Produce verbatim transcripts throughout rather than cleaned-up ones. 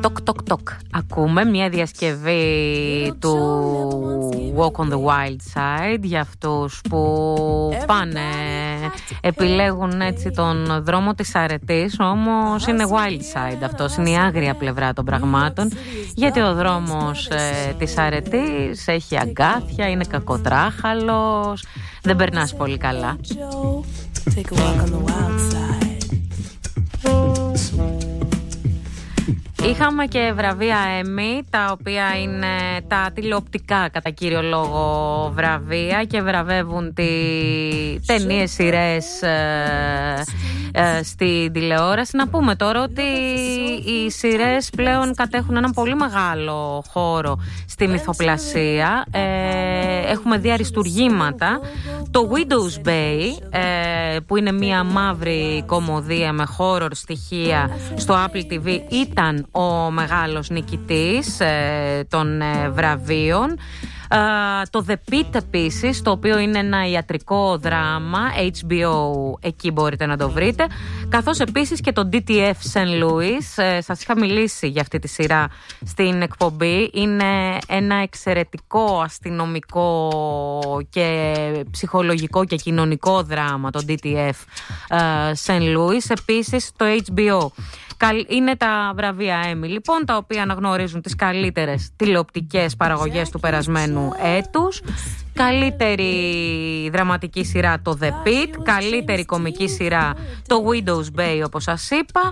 Τοκ τοκ τοκ. Ακούμε μια διασκευή του Walk on the Wild Side για αυτούς που πάνε, επιλέγουν έτσι τον δρόμο της αρετής, όμως είναι wild side αυτός, είναι η άγρια πλευρά των πραγμάτων, γιατί ο δρόμος ε, της αρετής έχει αγκάθια, είναι κακοτράχαλος, δεν περνάς πολύ καλά. Take a walk on the wild side. Είχαμε και βραβεία Emmy, τα οποία είναι τα τηλεοπτικά κατά κύριο λόγο βραβεία και βραβεύουν τι ταινίες, σειρές ε, ε, στην τηλεόραση. Να πούμε τώρα ότι οι σειρές πλέον κατέχουν έναν πολύ μεγάλο χώρο στην ηθοπλασία. Ε, έχουμε δει αριστουργήματα. Το Widow's Bay, ε, που είναι μια μαύρη κομμωδία με horror στοιχεία στο Apple τι βι, ήταν ο μεγάλος νικητής ε, των ε, βραβείων. Uh, το The Pitt επίσης, το οποίο είναι ένα ιατρικό δράμα, έιτς μπι ο, εκεί μπορείτε να το βρείτε, καθώς επίσης και το ντι τι εφ Saint Louis. uh, σας είχα μιλήσει για αυτή τη σειρά στην εκπομπή. Είναι ένα εξαιρετικό αστυνομικό και ψυχολογικό και κοινωνικό δράμα, το ντι τι εφ uh, Saint Louis, επίσης το έιτς μπι ο. Είναι τα βραβεία Emmy, λοιπόν, τα οποία αναγνωρίζουν τις καλύτερες τηλεοπτικές παραγωγές του περασμένου έτους. Καλύτερη δραματική σειρά το The Pitt, καλύτερη κομική σειρά το Widow's Bay, όπως σας είπα.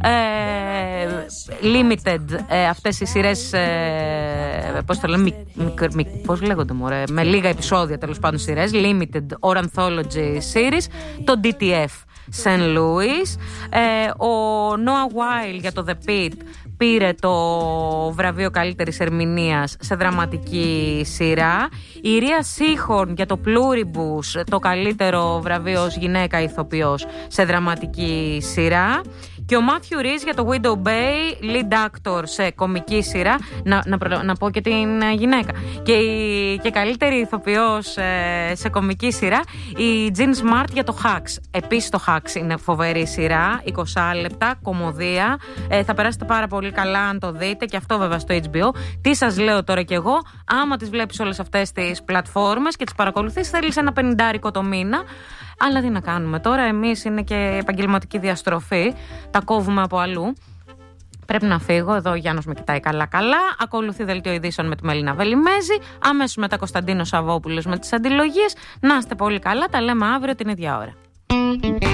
ε, Limited, ε, αυτές οι σειρές, ε, πώς το λέμε, μι, μικ, μικ, πώς λέγονται μωρέ, με λίγα επεισόδια τέλος πάντων σειρές, Limited or Anthology Series, το ντι τι εφ Saint Louis. ε, Ο Noah Wyle για το The Pitt πήρε το βραβείο καλύτερης ερμηνείας σε δραματική σειρά. Η Ρία Σίχορν για το Pluribus, το καλύτερο βραβείο ως γυναίκα ηθοποιός σε δραματική σειρά. Και ο Μάθιου Ριζ για το Widow Bay, lead actor σε κομική σειρά. Να, να, να πω και την γυναίκα. Και η και καλύτερη ηθοποιός ε, σε κομική σειρά, η Jean Smart για το Hacks. Επίσης το Hacks είναι φοβερή σειρά, είκοσι λεπτά, κομμωδία. Ε, θα περάσετε πάρα πολύ καλά αν το δείτε, και αυτό βέβαια στο έιτς μπι ο. Τι σας λέω τώρα κι εγώ, άμα τις βλέπεις όλες αυτές τις πλατφόρμες και τις παρακολουθείς, θέλεις ένα πενηντάρικο το μήνα. Αλλά τι να κάνουμε τώρα, εμείς είναι και επαγγελματική διαστροφή, τα κόβουμε από αλλού. Πρέπει να φύγω, εδώ ο Γιάννος με κοιτάει καλά καλά. Ακολουθεί δελτίο ειδήσεων με τη Μελίνα Βελιμέζη, αμέσως μετά Κωνσταντίνος Σαββόπουλος με τις αντιλογίες. Να είστε πολύ καλά, τα λέμε αύριο την ίδια ώρα.